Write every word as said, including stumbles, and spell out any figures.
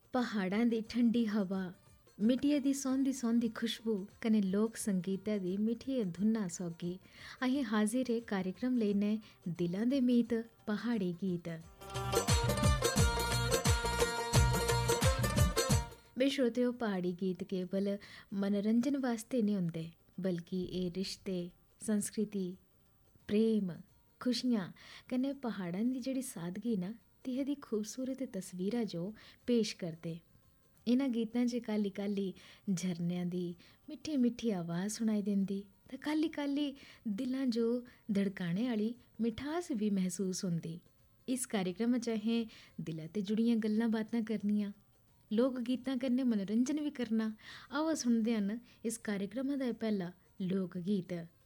पहाड़ां दी ठंडी हवा, मिट्टिया दी सौंधी सौंधी खुशबू कने लोक संगीता दी मिठी धुन्ना सौगी अहीं हाजिर है कार्यक्रम लेने दिलां दे मीत पहाड़ी गीत। बे श्रोतेओ, पहाड़ी गीत केवल मनोरंजन वास्ते नहीं होंदे, बल्कि ये रिश्ते, संस्कृति, प्रेम, खुशियां कने पहाड़ां दी जिहड़ी सादगी ना तिह दी खूबसूरत तस्वीरां जो पेश करदे। इन्हां गीतां च काली काली झरनियां दी मिठी मिठी आवाज़ सुनाई दिंदी ते काली काली दिलां जो धड़काने आली मिठास भी महसूस होंदी। इस कार्यक्रम च अहें दिला ते जुड़ियां गल्लां बातां करनियां, लोक गीतां कन्नै मनोरंजन भी करना। आओ सुनदे हन इस कार्यक्रम दा पैह्ला लोक गीत।